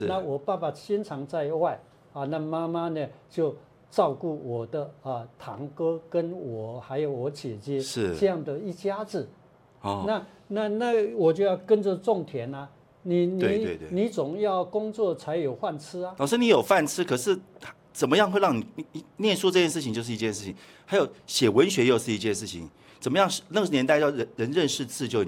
那我爸爸经常在外啊，那妈妈呢就照顾我的堂哥跟我还有我姐姐， 是这样的一家子。 哦， 那我就要跟着种田啊， 对， 你总要工作才有饭吃啊。 老师你有饭吃，可是怎么样会让你念书这件事情就是一件事情，还有写文学又是一件事情，怎么样？那个年代叫人认识字就